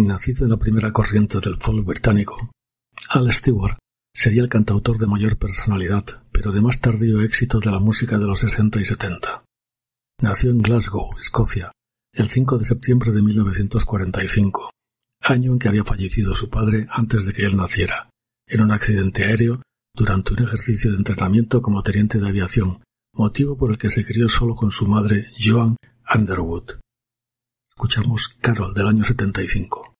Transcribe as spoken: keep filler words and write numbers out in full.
Nacido en la primera corriente del folk británico, Al Stewart sería el cantautor de mayor personalidad, pero de más tardío éxito de la música de los sesenta y setenta. Nació en Glasgow, Escocia, el cinco de septiembre de mil novecientos cuarenta y cinco, año en que había fallecido su padre antes de que él naciera, en un accidente aéreo durante un ejercicio de entrenamiento como teniente de aviación, motivo por el que se crió solo con su madre, Joan Underwood. Escuchamos Carol del año setenta y cinco.